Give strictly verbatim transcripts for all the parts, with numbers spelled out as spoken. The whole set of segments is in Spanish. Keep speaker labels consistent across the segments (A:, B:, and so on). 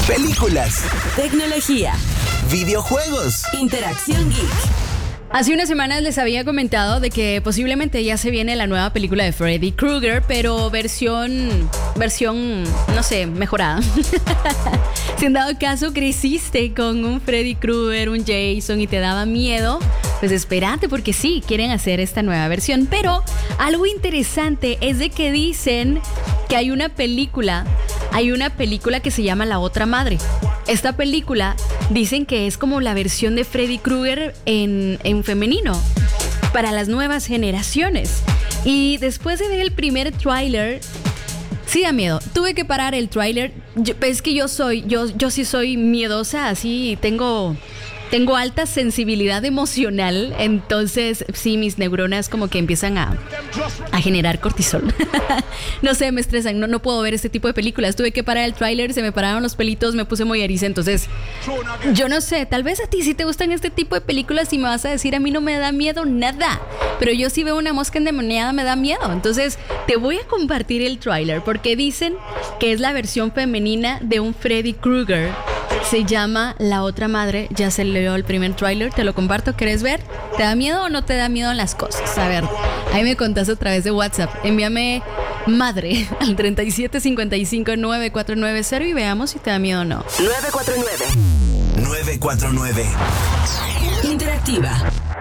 A: películas,
B: tecnología,
A: videojuegos,
B: interacción geek.
C: Hace unas semanas les había comentado de que posiblemente ya se viene la nueva película de Freddy Krueger, pero versión, versión, no sé, mejorada. Si en dado caso creciste con un Freddy Krueger, un Jason y te daba miedo, pues espérate porque sí, quieren hacer esta nueva versión. Pero algo interesante es de que dicen que hay una película, hay una película que se llama La Otra Madre. Esta película dicen que es como la versión de Freddy Krueger en, en femenino para las nuevas generaciones. Y después de ver el primer tráiler, sí da miedo. Tuve que parar el tráiler. Es que yo soy, yo, yo sí soy miedosa, así tengo... Tengo alta sensibilidad emocional, entonces sí, mis neuronas como que empiezan a, a generar cortisol. No sé, me estresan, no, no puedo ver este tipo de películas. Tuve que parar el tráiler, se me pararon los pelitos, me puse muy eriza. Entonces, yo no sé, tal vez a ti sí te gustan este tipo de películas y me vas a decir, a mí no me da miedo nada. Pero yo sí veo una mosca endemoniada, me da miedo. Entonces, te voy a compartir el tráiler porque dicen que es la versión femenina de un Freddy Krueger. Se llama La Otra Madre. Ya se leyó el primer tráiler, te lo comparto. ¿Quieres ver? ¿Te da miedo o no te da miedo las cosas? A ver, ahí me contás a través de WhatsApp. Envíame madre al treinta y siete cincuenta y cinco nueve cuatro nueve cero y veamos si te da miedo o no.
B: nueve cuatro nueve.
A: nueve cuatro nueve.
B: Interactiva.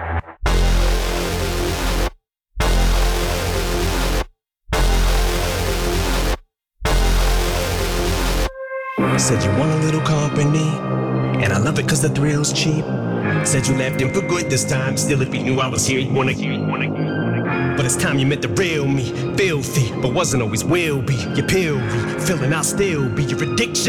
D: Said you want a little company, and I love it cause the thrill's cheap. Said you left in for good this time, still if you knew I was here you'd wanna, you wanna. But it's time you met the real me, filthy, but wasn't always will be. Your pill, filling I'll still be your addiction.